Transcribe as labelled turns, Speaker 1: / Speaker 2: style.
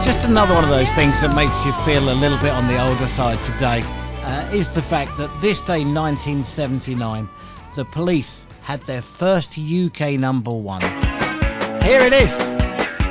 Speaker 1: Just another one of those things that makes you feel a little bit on the older side today is the fact that this day, 1979, the Police had their first UK number one. Here it is.